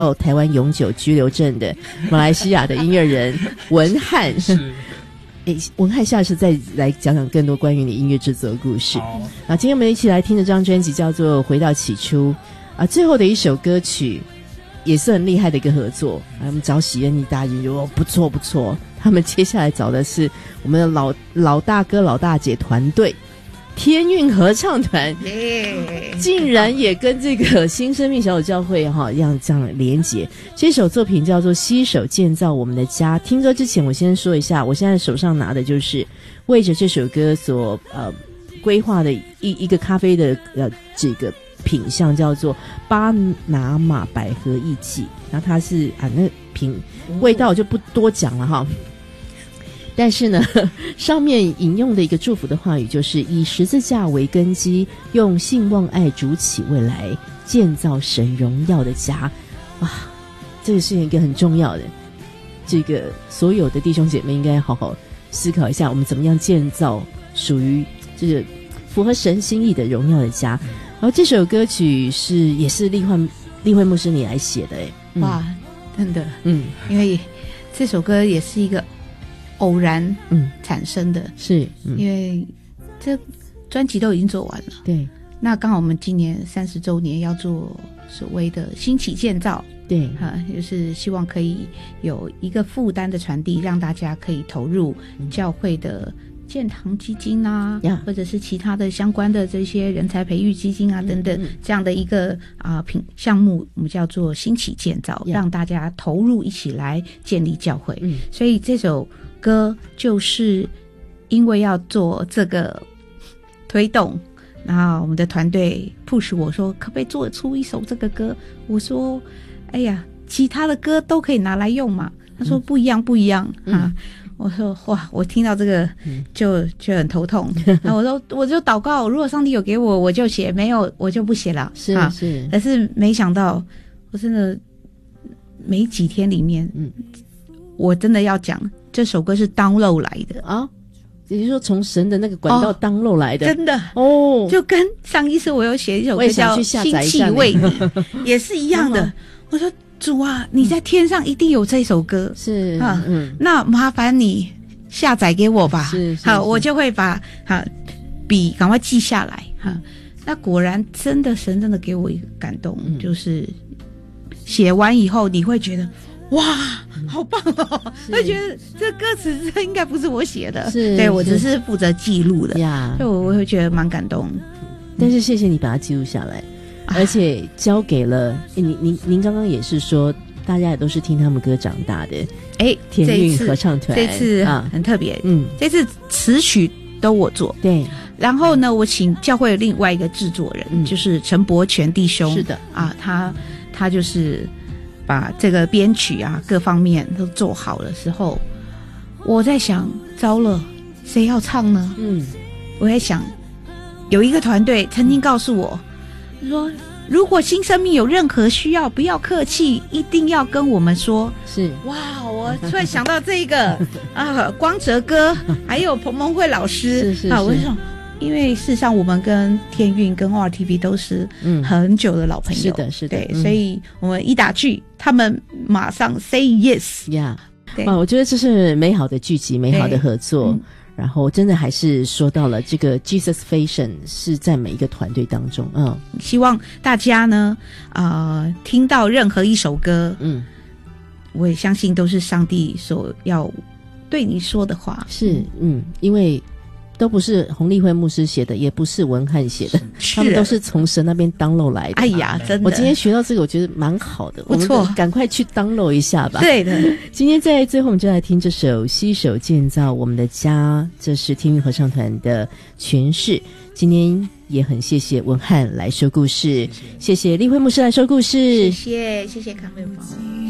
台湾永久居留证的马来西亚的音乐人文翰。文翰下次再来讲讲更多关于你音乐制作的故事。今天我们一起来听的这张专辑叫做《回到起初》最后的一首歌曲也是很厉害的一个合作我们找喜恩妮大姐就不错不错，他们接下来找的是我们的老大哥老大姐团队天韵合唱团，竟然也跟这个新生命小组教会一样这样连结。这首作品叫做《携手建造我们的家》。听歌之前我先说一下，我现在手上拿的就是为着这首歌所规划的一个咖啡的这个品项，叫做巴拿马百合艺妓。然后它是那味道我就不多讲了哈。但是呢，上面引用的一个祝福的话语就是以十字架为根基，用信望爱筑起未来，建造神荣耀的家。哇，这个是一个很重要的，这个所有的弟兄姐妹应该好好思考一下，我们怎么样建造属于这个符合神心意的荣耀的家。然后这首歌曲也是立慧牧师你来写的哇，真的因为这首歌也是一个偶然产生的， 是因为这专辑都已经做完了， 对， 那刚好我们今年30周年要做所谓的兴起建造， 对就是希望可以有一个负担的传递，让大家可以投入教会的建堂基金或者是其他的相关的这些人才培育基金等等这样的一个项目，我们叫做兴起建造，让大家投入一起来建立教会。所以这首歌就是因为要做这个推动，然后我们的团队 push 我说可不可以做出一首这个歌，我说哎呀其他的歌都可以拿来用嘛，他说不一样我说哇，我听到这个就很头痛那我就祷告，如果上帝有给我我就写，没有我就不写了， 是但是没想到我真的没几天里面我真的要讲这首歌是 download 来的也就是说从神的那个管道download来的， 真的就跟上一次我有写一首歌叫《新气为你》也是一样的我说主啊，你在天上一定有这首歌， 是那麻烦你下载给我吧，好，我就会把笔赶快记下来那果然真的神真的给我一个感动就是写完以后你会觉得哇好棒会觉得这歌词这应该不是我写的，对，我只是负责记录的所以我会觉得蛮感动但是谢谢你把它记录下来而且交给了您刚刚也是说大家也都是听他们歌长大的天韵合唱团， 这次很特别这次词曲都我做， 对， 然后呢我请教会另外一个制作人就是陈伯全弟兄， 是的他就是把这个编曲各方面都做好的时候，我在想糟了谁要唱呢我在想有一个团队曾经告诉我说如果新生命有任何需要不要客气，一定要跟我们说， 是哇我突然想到这个光哲哥还有彭蒙慧老师是我就想因为事实上我们跟天韵跟 RTV 都是很久的老朋友， 是的对所以我们一打剧他们马上 say yes 对我觉得这是美好的聚集，美好的合作然后真的还是说到了这个 Jesus Fashion 是在每一个团队当中希望大家呢听到任何一首歌我也相信都是上帝所要对你说的话， 是因为都不是洪立慧牧师写的，也不是文翰写的，他们都是从神那边 download 来的。 哎呀，真的！ 我今天学到这个，我觉得蛮好的， 不错， 我们赶快去 download 一下吧。 对的。 今天在最后，我们就来听这首《携手建造我们的家》，这是天韵合唱团的诠释。今天也很谢谢文翰来说故事，谢谢立慧牧师来说故事， 谢谢康慧宝。